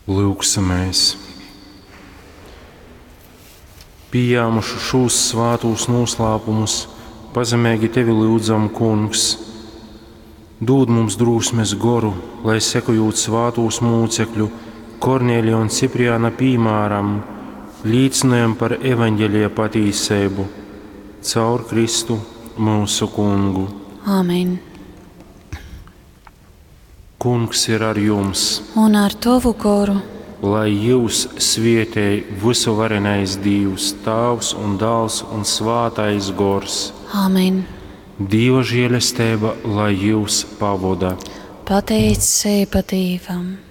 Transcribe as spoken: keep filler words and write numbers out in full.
Lūksimies! Pieņēmuši šos svētos noslēpumus, pazemīgi tevi lūdzam, Kungs. Dod mums drūsmes goru, lai sekojot svētos mūcekļu Kornelija un Cipriāna piemēram, līdzinājam par evaņģēlija patiesību caur Kristu mūsu Kungu. Āmen. Kungs ir ar jums, Un ar tavu goru. lai jūs svētī visu varenais Dievs, Tēvs un Dēls un Svētais Gors. Āmen. Dieva žēlastība, lai jūs pavada. Pateicība Dievam.